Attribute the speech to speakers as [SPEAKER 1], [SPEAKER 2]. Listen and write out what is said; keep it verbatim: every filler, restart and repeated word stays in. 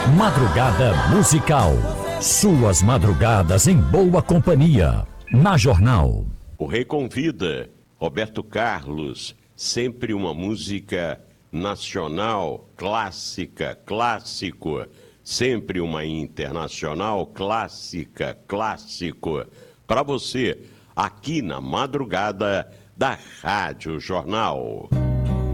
[SPEAKER 1] Madrugada musical. Suas madrugadas em boa companhia. Na Jornal.
[SPEAKER 2] O Rei convida. Roberto Carlos. Sempre uma música nacional, clássica, clássico. Sempre uma internacional, clássica, clássico. Para você, aqui na madrugada da Rádio Jornal.